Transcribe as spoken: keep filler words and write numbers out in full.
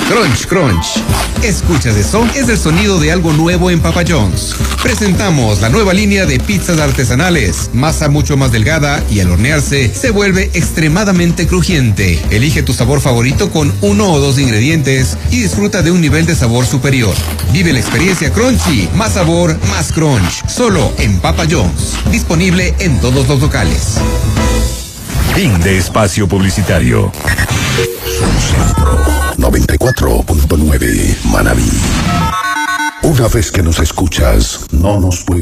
Crunch, crunch. ¿Escuchas eso? Es el sonido de algo nuevo en Papa John's. Presentamos la nueva línea de pizzas artesanales. Masa mucho más delgada y al hornearse se vuelve extremadamente crujiente. Elige tu sabor favorito con uno o dos ingredientes y disfruta de un nivel de sabor superior. Vive la experiencia crunchy. Más sabor, más crunch. Solo en Papa John's. Disponible en todos los locales. Fin de espacio publicitario. Son Centro noventa y cuatro punto nueve Manabí. Una vez que nos escuchas, no nos puedes